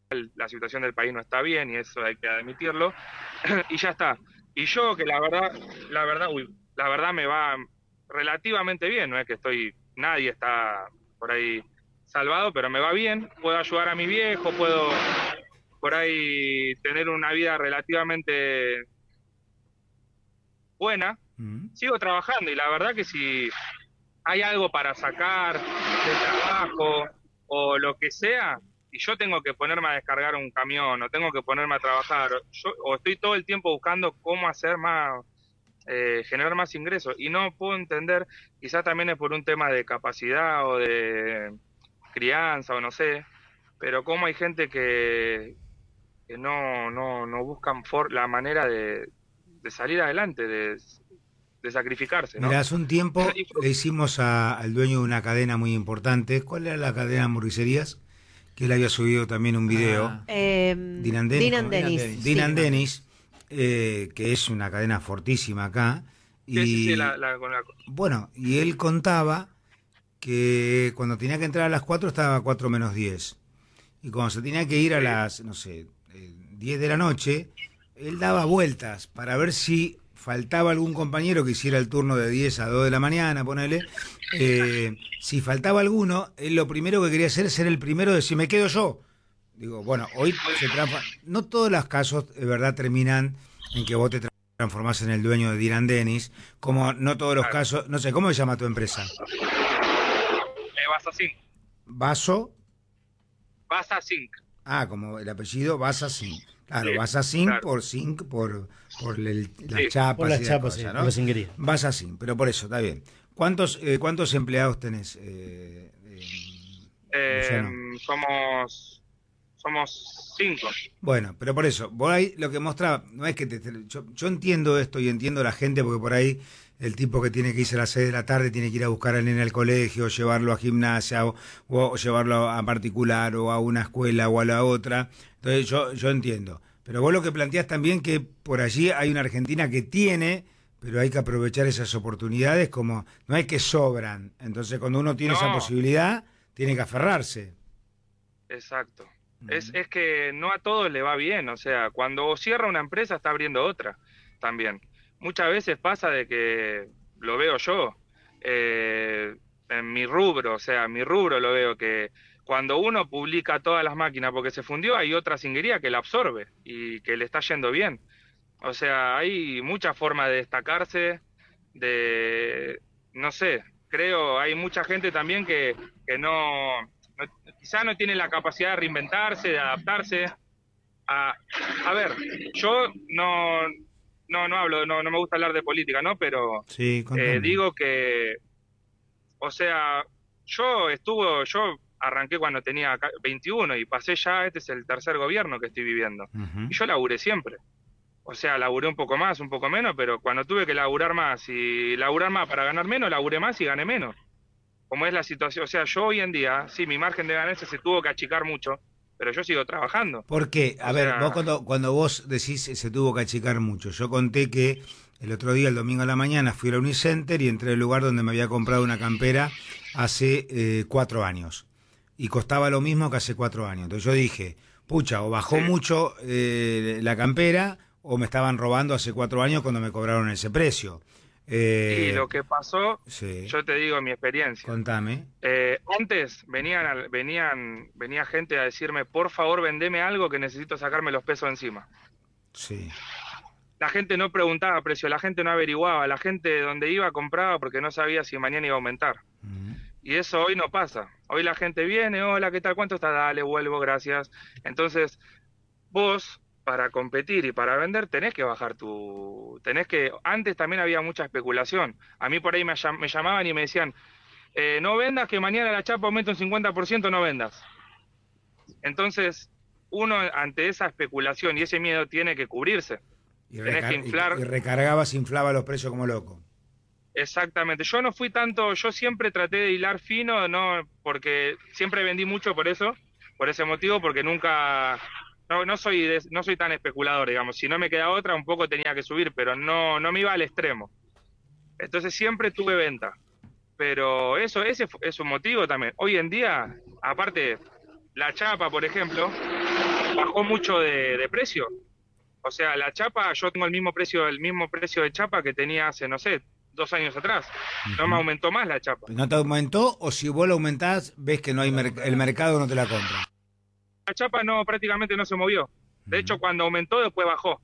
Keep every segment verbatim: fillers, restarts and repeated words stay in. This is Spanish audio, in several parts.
la situación del país no está bien y eso hay que admitirlo, y ya está. Y yo que la verdad, la verdad, uy, la verdad me va relativamente bien, no es que estoy, nadie está por ahí salvado, pero me va bien, puedo ayudar a mi viejo, puedo por ahí tener una vida relativamente buena, Mm. sigo trabajando y la verdad que si hay algo para sacar de trabajo o lo que sea, y yo tengo que ponerme a descargar un camión o tengo que ponerme a trabajar, yo, o estoy todo el tiempo buscando cómo hacer más, eh, generar más ingresos y no puedo entender, quizás también es por un tema de capacidad o de crianza o no sé, pero cómo hay gente que, que no, no, no buscan for la manera de, de salir adelante, de, de sacrificarse, ¿no? Mirá, hace un tiempo Y le hicimos a- al dueño de una cadena muy importante. ¿Cuál era la cadena de hamburgueserías? Que él había subido también un video. Ah, Eh, Dinan Denis, Dinan ¿cómo es? Dylan Dennis, Dennis. Dean sí. and Dennis, eh, que es una cadena fortísima acá. sí, sí, sí, Y la, la, con la- bueno, y él contaba que cuando tenía que entrar a las cuatro estaba a cuatro menos diez. Y cuando se tenía que ir a sí, las, no sé, eh, diez de la noche, él daba vueltas para ver si faltaba algún compañero que hiciera el turno de diez a dos de la mañana, ponele. Eh, si faltaba alguno, él lo primero que quería hacer es ser el primero de si me quedo yo. Digo, bueno, hoy se transforma. No todos los casos, de verdad, terminan en que vos te tra- transformás en el dueño de Dylan Dennis, como no todos los claro. casos. No sé, ¿cómo se llama tu empresa? Eh, Basa Zinc. Vaso. Basa Zinc. Ah, como el apellido Basa Zinc. Claro, Sí, Basa Zinc claro. por zinc, por, por el- las Sí, chapas por las y chapas, cosas, sí, ¿no? por la zinquería. Basa Zinc, pero por eso, está bien. ¿Cuántos, eh, cuántos empleados tenés, eh, eh, Eh, Luciano? somos, somos cinco. Bueno, pero por eso, vos ahí lo que mostraba, no es que te, te- yo, yo entiendo esto y entiendo a la gente, porque por ahí el tipo que tiene que irse a las seis de la tarde tiene que ir a buscar al nene al colegio, llevarlo a gimnasia o, o llevarlo a particular o a una escuela o a la otra. Entonces yo, yo entiendo. Pero vos lo que planteás también que por allí hay una Argentina que tiene, pero hay que aprovechar esas oportunidades como, no es que sobran. Entonces cuando uno tiene esa No, posibilidad, tiene que aferrarse. exacto. Es, Mm. es que no a todos le va bien, o sea, cuando cierra una empresa está abriendo otra también. Muchas veces pasa de que, lo veo yo, eh, en mi rubro, o sea, mi rubro lo veo que cuando uno publica todas las máquinas porque se fundió, hay otra cinguería que la absorbe y que le está yendo bien. O sea, hay muchas formas de destacarse, de, no sé, creo, hay mucha gente también que, que no, no, quizá no tiene la capacidad de reinventarse, de adaptarse. A, a ver, yo no, no, no hablo, no, no me gusta hablar de política, ¿no? Pero Sí, eh, contame. digo que, o sea, yo estuve, yo arranqué cuando tenía ca- veintiuno y pasé ya, este es el tercer gobierno que estoy viviendo. Ujú. Y yo laburé siempre. O sea, laburé un poco más, un poco menos, pero cuando tuve que laburar más y laburar más para ganar menos, laburé más y gané menos. Como es la situación, o sea, yo hoy en día, sí, mi margen de ganancia se tuvo que achicar mucho, pero yo sigo trabajando. Porque, a O ver, vos sea, cuando, cuando vos decís eh, se tuvo que achicar mucho, yo conté que el otro día, el domingo a la mañana, fui a la Unicenter y entré al lugar donde me había comprado una campera hace eh, cuatro años. Y costaba lo mismo que hace cuatro años. Entonces yo dije, pucha, o sí. bajó mucho eh, la campera o me estaban robando hace cuatro años cuando me cobraron ese precio. Y Eh, lo que pasó, sí, yo te digo mi experiencia. contame. Eh, antes venían, al- venían, venía gente a decirme, por favor, vendeme algo que necesito sacarme los pesos encima. Sí. La gente no preguntaba precio, la gente no averiguaba, la gente donde iba compraba porque no sabía si mañana iba a aumentar. Mm. Y eso hoy no pasa. Hoy la gente viene, hola, ¿qué tal? ¿Cuánto está? Dale, vuelvo, gracias. Entonces, vos, para competir y para vender, tenés que bajar tu... Tenés que... Antes también había mucha especulación. A mí por ahí me, llam- me llamaban y me decían, eh, no vendas, que mañana la chapa aumenta un cincuenta por ciento, no vendas. Entonces, uno ante esa especulación y ese miedo tiene que cubrirse. Y, Tenés que recar y, inflar. y recargabas, inflaba los precios como loco. Exactamente, yo no fui tanto, yo siempre traté de hilar fino, no, porque siempre vendí mucho por eso, por ese motivo, porque nunca, no, no soy de- no soy tan especulador, digamos, si no me queda otra, un poco tenía que subir, pero no, no me iba al extremo. Entonces siempre tuve venta, pero eso, ese fu- es un motivo también. Hoy en día, aparte, la chapa, por ejemplo, bajó mucho de, de precio. O sea, la chapa, yo tengo el mismo precio, el mismo precio de chapa que tenía hace, no sé, dos años atrás. No me aumentó más la chapa. ¿No te aumentó o si vos la aumentás, ves que no hay mer- el mercado no te la compra? La chapa no, prácticamente no se movió. De uh-huh. hecho, cuando aumentó, después bajó.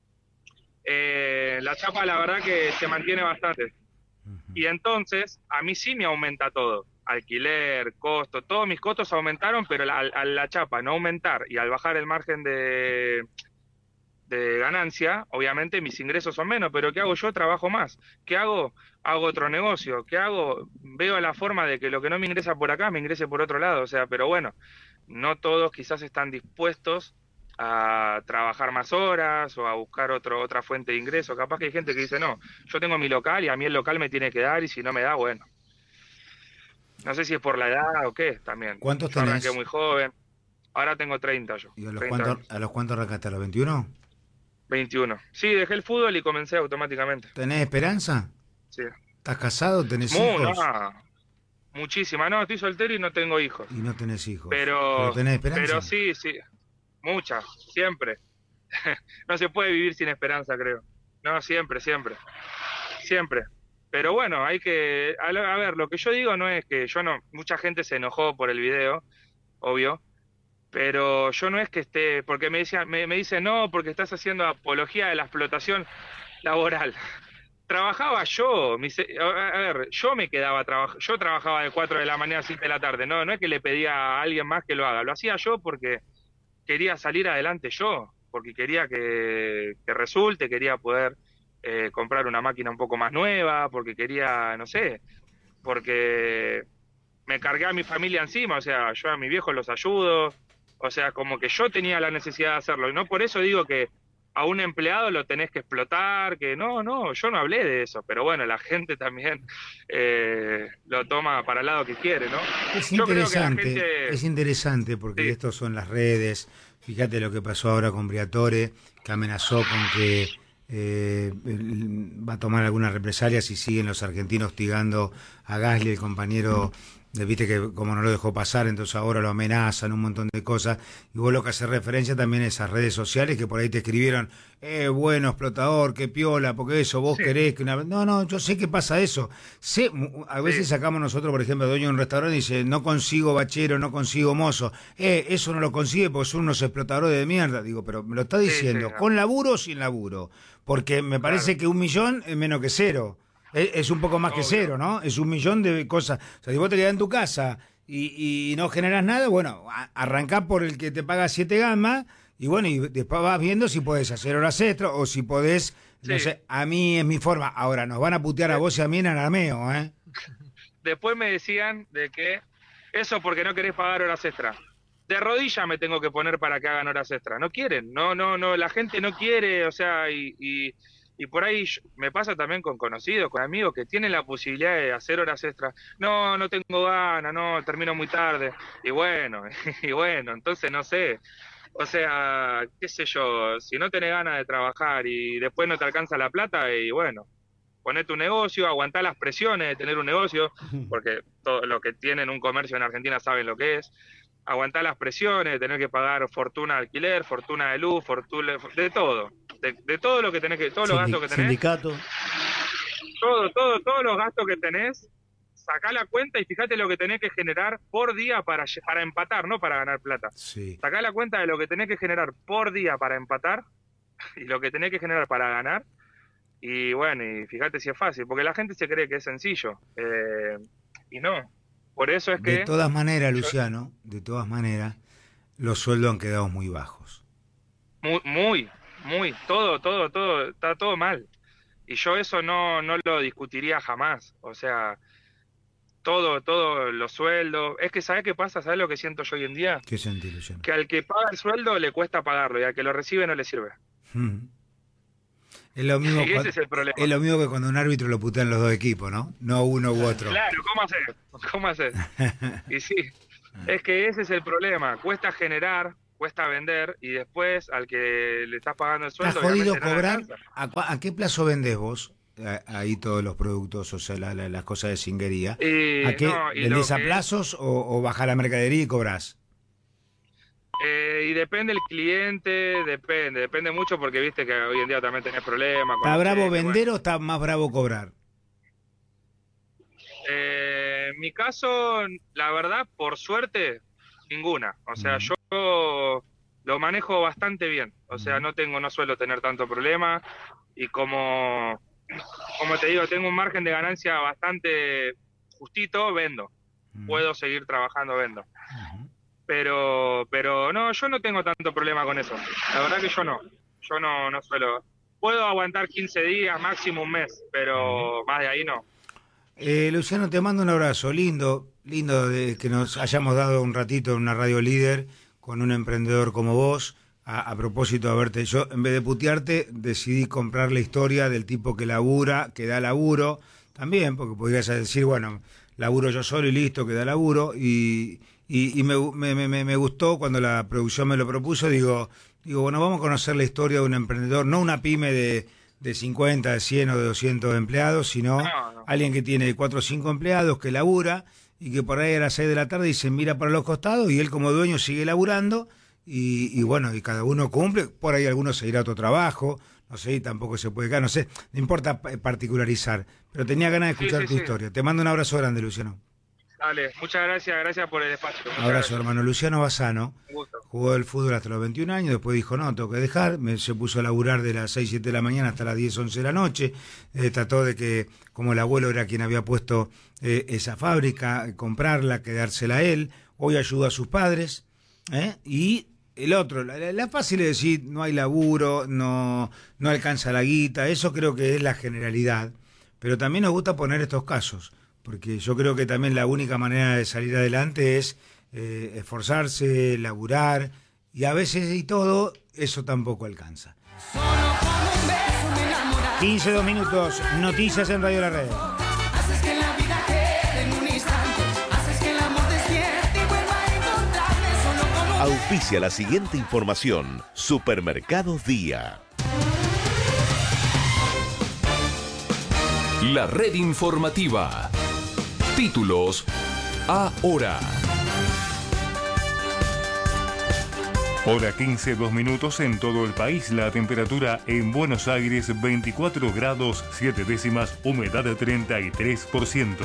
Eh, la chapa, la verdad que se mantiene bastante. Uh-huh. Y entonces, a mí sí me aumenta todo. Alquiler, costo, todos mis costos aumentaron, pero la, a la chapa no aumentar y al bajar el margen de... de ganancia, obviamente mis ingresos son menos, pero ¿qué hago yo? Trabajo más. ¿Qué hago? Hago otro negocio. ¿Qué hago? Veo la forma de que lo que no me ingresa por acá me ingrese por otro lado. O sea, pero bueno, no todos quizás están dispuestos a trabajar más horas o a buscar otro, otra fuente de ingreso. Capaz que hay gente que dice, no, yo tengo mi local y a mí el local me tiene que dar y si no me da, bueno. No sé si es por la edad o qué también. ¿Cuántos yo tenés? arranqué muy joven. Ahora tengo treinta yo. ¿Y a los, cuántos, a los cuántos arrancaste? ¿A los veintiuno? veintiuno. Sí, dejé el fútbol y comencé automáticamente. ¿Tenés esperanza? Sí. ¿Estás casado? ¿Tenés Muy, hijos? No, muchísima. No, estoy soltero y no tengo hijos. Y no tenés hijos. Pero, ¿Pero tenés esperanza? Pero sí, sí. Muchas, siempre. No se puede vivir sin esperanza, creo. No, siempre, siempre. Siempre. Pero bueno, hay que... A, a ver, lo que yo digo no es que yo no... Mucha gente se enojó por el video, obvio. Pero yo no es que esté, porque me decían, me, me dicen, no, porque estás haciendo apología de la explotación laboral. Trabajaba yo, mi, a ver, yo me quedaba trabajando, yo trabajaba de cuatro de la mañana a siete de la tarde, no, no es que le pedía a alguien más que lo haga, lo hacía yo porque quería salir adelante yo, porque quería que, que resulte, quería poder eh, comprar una máquina un poco más nueva, porque quería, no sé, porque me cargué a mi familia encima, o sea, yo a mis viejos los ayudo. O sea, como que yo tenía la necesidad de hacerlo. Y no por eso digo que a un empleado lo tenés que explotar, que no, no, yo no hablé de eso. Pero bueno, la gente también eh, lo toma para el lado que quiere, ¿no? Es yo interesante, creo que la gente... es interesante porque sí. Estos son las redes. Fíjate lo que pasó ahora con Briatore, que amenazó con que eh, va a tomar algunas represalias si siguen los argentinos hostigando a Gasly, el compañero... Viste que como no lo dejó pasar, entonces ahora lo amenazan, un montón de cosas. Y vos lo que hace referencia también a esas redes sociales que por ahí te escribieron, eh, bueno, explotador, qué piola, porque eso, vos sí. querés que una... No, no, yo sé que pasa eso. Sé, a veces sí. sacamos nosotros, por ejemplo, dueño de un restaurante y dice, no consigo bachero, no consigo mozo. Eh, eso no lo consigue porque son unos explotadores de mierda. Digo, pero me lo está diciendo, sí, sí, ¿con laburo o sin laburo? Porque me parece claro. que un millón es menos que cero. Es un poco más Obvio. que cero, ¿no? Es un millón de cosas. O sea, si vos te quedás en tu casa y, y no generas nada, bueno, arrancá por el que te paga siete gamas y bueno, y después vas viendo si podés hacer horas extra o si podés, sí. no sé, a mí es mi forma. Ahora, nos van a putear a vos y a mí en arameo, ¿eh? Después me decían de que eso porque no querés pagar horas extra. De rodillas me tengo que poner para que hagan horas extra. No quieren, no, no, no, la gente no quiere, o sea, y... y Y por ahí me pasa también con conocidos, con amigos que tienen la posibilidad de hacer horas extras. No, no tengo ganas, no, termino muy tarde. Y bueno, y bueno, entonces no sé. O sea, qué sé yo, si no tenés ganas de trabajar y después no te alcanza la plata, y bueno, poné tu negocio, aguantá las presiones de tener un negocio, porque todo lo que tienen un comercio en Argentina saben lo que es. Aguantá las presiones de tener que pagar fortuna de alquiler, fortuna de luz, fortuna de todo. De, de todo lo que tenés que, todos los gastos que tenés. Sindicato. Todo, todo, todos los gastos que tenés, sacá la cuenta y fíjate lo que tenés que generar por día para, para empatar, no para ganar plata. Sí. Sacá la cuenta de lo que tenés que generar por día para empatar y lo que tenés que generar para ganar. Y bueno, y fíjate si es fácil, porque la gente se cree que es sencillo. Eh, y no. Por eso es que... De todas maneras, Luciano, de todas maneras, los sueldos han quedado muy bajos. Muy, muy, muy, todo, todo, todo, está todo mal. Y yo eso no, no lo discutiría jamás. O sea, todo, todo, los sueldos. Es que, ¿sabes qué pasa? ¿Sabes lo que siento yo hoy en día? ¿Qué sentís, Luciano? Que al que paga el sueldo le cuesta pagarlo y al que lo recibe no le sirve. Hmm. Es lo mismo, y ese cuando, es el problema. Es lo mismo que cuando un árbitro lo putean los dos equipos, ¿no? No uno u otro. Claro, ¿cómo haces? ¿Cómo haces? Y sí, es que ese es el problema. Cuesta generar, cuesta vender y después al que le estás pagando el sueldo... ¿Estás jodido cobrar? ¿A, ¿A qué plazo vendés vos ahí todos los productos, o sea, la, la, las cosas de cinguería? Y, ¿A qué? No, ¿Vendés a que... plazos o, o bajás la mercadería y cobrás? Eh, y depende el cliente, depende, depende mucho porque viste que hoy en día también tenés problemas. ¿Está bravo gente, vender bueno. o está más bravo cobrar? Eh, en mi caso, la verdad, por suerte, ninguna. O sea, Mm. yo lo manejo bastante bien. O sea, no tengo, no suelo tener tanto problema. Y como, como te digo, tengo un margen de ganancia bastante justito, vendo. Mm. Puedo seguir trabajando, vendo. Uh-huh. Pero, pero no, yo no tengo tanto problema con eso. La verdad que yo no. Yo no, no suelo. Puedo aguantar quince días, máximo un mes, pero más de ahí no. Eh, Luciano, te mando un abrazo, lindo, lindo de que nos hayamos dado un ratito en una radio líder con un emprendedor como vos. A, a propósito de verte, yo en vez de putearte decidí comprar la historia del tipo que labura, que da laburo, también, porque podrías decir, bueno, laburo yo solo y listo, que da laburo, y, y, y me, me, me, me gustó cuando la producción me lo propuso, digo, digo, bueno, vamos a conocer la historia de un emprendedor, no una pyme de... de cincuenta, de cien o de doscientos empleados, sino No, no. alguien que tiene cuatro o cinco empleados, que labura, y que por ahí a las seis de la tarde y se mira para los costados, y él como dueño sigue laburando, y, y bueno, y cada uno cumple, por ahí alguno se irá a otro trabajo, no sé, y tampoco se puede quedar, no sé, no importa particularizar, pero tenía ganas de escuchar Sí, sí, tu sí. historia. Te mando un abrazo grande, Luciano. Dale, muchas gracias, gracias por el espacio. Muchas Abrazo, gracias. hermano. Luciano Bassano. Un gusto. Jugó el fútbol hasta los veintiún años, después dijo, no, tengo que dejar, me, se puso a laburar de las seis, siete de la mañana hasta las diez, once de la noche, eh, trató de que, como el abuelo era quien había puesto eh, esa fábrica, eh, comprarla, quedársela él, hoy ayuda a sus padres, ¿eh? Y el otro, la, la, la fácil es decir, no hay laburo, no, no alcanza la guita, eso creo que es la generalidad, pero también nos gusta poner estos casos, porque yo creo que también la única manera de salir adelante es eh, esforzarse, laburar, y a veces y todo, eso tampoco alcanza. quince, dos minutos, noticias en Radio La Red. Haces que la vida quede en un instante, haces que el amor despierte y vuelva a encontrarme solo como... Auspicia la siguiente información. Supermercados Día. La red informativa. Títulos ahora. Hora quince, dos minutos en todo el país. La temperatura en Buenos Aires veinticuatro grados siete décimas, humedad de treinta y tres por ciento.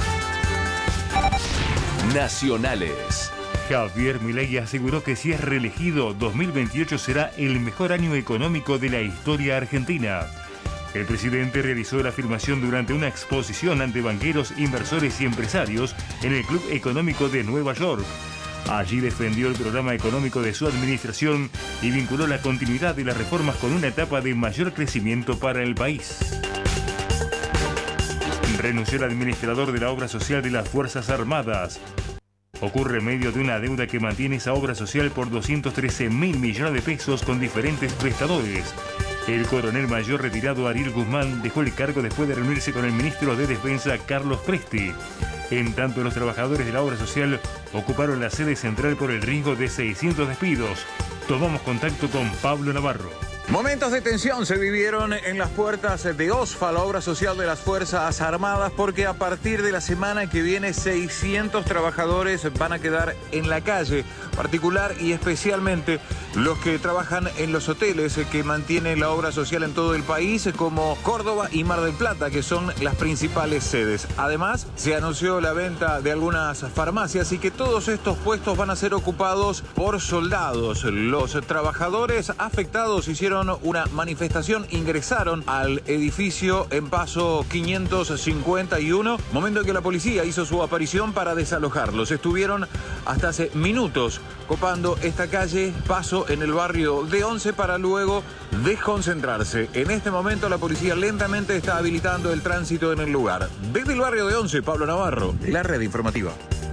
Nacionales. Javier Milei aseguró que si es reelegido, dos mil veintiocho será el mejor año económico de la historia argentina. El presidente realizó la afirmación durante una exposición ante banqueros, inversores y empresarios en el Club Económico de Nueva York. Allí defendió el programa económico de su administración y vinculó la continuidad de las reformas con una etapa de mayor crecimiento para el país. Renunció el administrador de la obra social de las Fuerzas Armadas. Ocurre en medio de una deuda que mantiene esa obra social por doscientos trece mil millones de pesos con diferentes prestadores. El coronel mayor retirado Ariel Guzmán dejó el cargo después de reunirse con el ministro de Defensa Carlos Presti. En tanto, los trabajadores de la obra social ocuparon la sede central por el riesgo de seiscientos despidos. Tomamos contacto con Pablo Navarro. Momentos de tensión se vivieron en las puertas de OSFA, la obra social de las Fuerzas Armadas, porque a partir de la semana que viene seiscientos trabajadores van a quedar en la calle, particular y especialmente los que trabajan en los hoteles que mantienen la obra social en todo el país, como Córdoba y Mar del Plata, que son las principales sedes. Además, se anunció la venta de algunas farmacias y que todos estos puestos van a ser ocupados por soldados. Los trabajadores afectados hicieron una manifestación, ingresaron al edificio en paso quinientos cincuenta y uno, momento en que la policía hizo su aparición para desalojarlos. Estuvieron hasta hace minutos copando esta calle Paso en el barrio de Once para luego desconcentrarse. En este momento la policía lentamente está habilitando el tránsito en el lugar. Desde el barrio de Once, Pablo Navarro, la red informativa.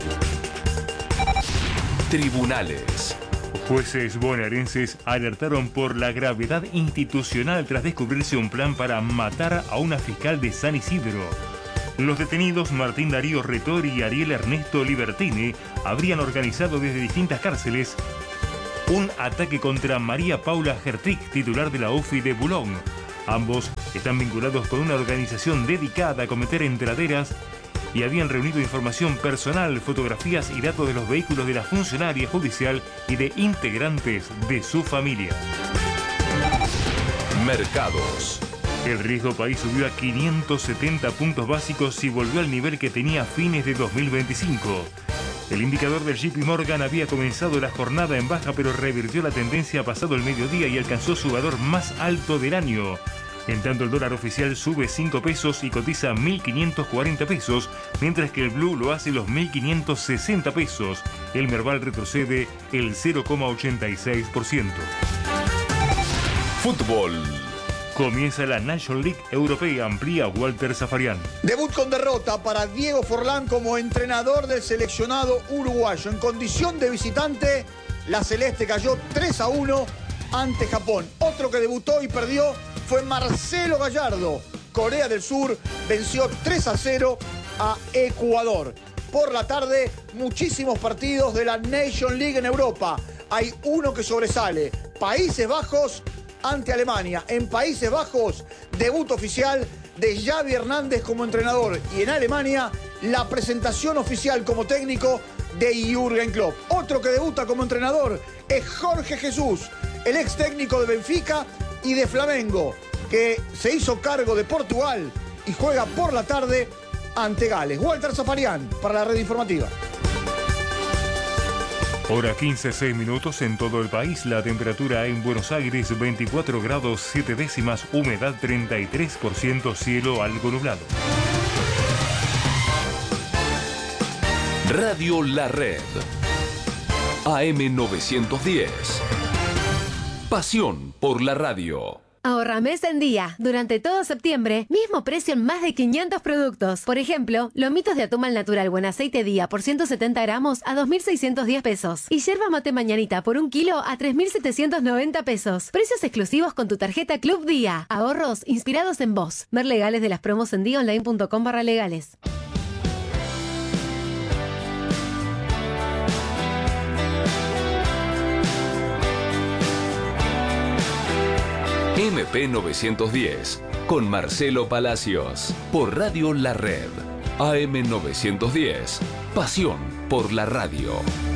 Tribunales. Jueces bonaerenses alertaron por la gravedad institucional tras descubrirse un plan para matar a una fiscal de San Isidro. Los detenidos Martín Darío Retori y Ariel Ernesto Libertini habrían organizado desde distintas cárceles un ataque contra María Paula Gertrich, titular de la U F I de Boulogne. Ambos están vinculados con una organización dedicada a cometer entraderas y habían reunido información personal, fotografías y datos de los vehículos de la funcionaria judicial y de integrantes de su familia. Mercados. El riesgo país subió a quinientos setenta puntos básicos y volvió al nivel que tenía a fines de dos mil veinticinco. El indicador del J P Morgan había comenzado la jornada en baja, pero revirtió la tendencia pasado el mediodía y alcanzó su valor más alto del año. En tanto, el dólar oficial sube cinco pesos y cotiza mil quinientos cuarenta pesos, mientras que el blue lo hace los mil quinientos sesenta pesos. El Merval retrocede el cero coma ochenta y seis por ciento. Fútbol. Comienza la National League Europea, amplía Walter Zafarian. Debut con derrota para Diego Forlán como entrenador del seleccionado uruguayo. En condición de visitante, la Celeste cayó tres a uno ante Japón. Otro que debutó y perdió fue Marcelo Gallardo. Corea del Sur venció tres a cero a Ecuador. Por la tarde, muchísimos partidos de la Nation League en Europa. Hay uno que sobresale: Países Bajos ante Alemania. En Países Bajos, debut oficial de Xavi Hernández como entrenador, y en Alemania, la presentación oficial como técnico de Jürgen Klopp. Otro que debuta como entrenador es Jorge Jesús, el ex técnico de Benfica y de Flamengo, que se hizo cargo de Portugal y juega por la tarde ante Gales. Walter Zafarian para la Red Informativa. Hora quince, seis minutos en todo el país. La temperatura en Buenos Aires veinticuatro grados siete décimas, humedad treinta y tres por ciento, cielo algo nublado. Radio La Red. A M novecientos diez. Pasión por la radio. Ahorra mes en día. Durante todo septiembre, mismo precio en más de quinientos productos. Por ejemplo, lomitos de atún al natural buen aceite día por ciento setenta gramos a dos mil seiscientos diez pesos. Y yerba mate mañanita por un kilo a tres mil setecientos noventa pesos. Precios exclusivos con tu tarjeta Club Día. Ahorros inspirados en vos. Ver legales de las promos en diaonline.com barra legales. M P novecientos diez, con Marcelo Palacios, por Radio La Red. A M novecientos diez, pasión por la radio.